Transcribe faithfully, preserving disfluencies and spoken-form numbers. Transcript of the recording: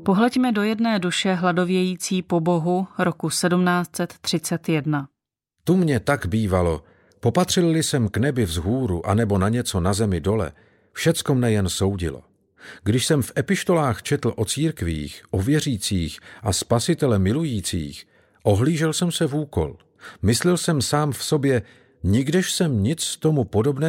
Pohleďme do jedné duše hladovějící po Bohu roku sedmnáct set třicet jedna. Tu mě tak bývalo, popatřil-li jsem k nebi vzhůru, anebo na něco na zemi dole, všecko mne jen soudilo. Když jsem v epištolách četl o církvích, o věřících a Spasitele milujících, ohlížel jsem se vůkol. Myslel jsem sám v sobě, nikdež jsem nic tomu podobného